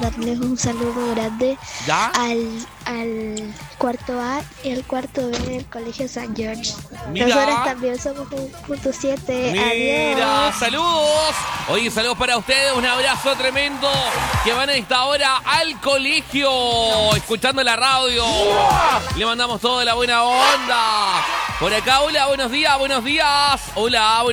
mandarles un saludo grande ¿Ya? al cuarto A y al cuarto B del Colegio San George. Mira. Nosotros también somos un punto 7. Mira, Adiós. saludos. Oye, saludos para ustedes, un abrazo tremendo. Que van a esta hora al colegio, escuchando la radio. Le mandamos toda la buena onda. Por acá, hola, buenos días, buenos días. Hola,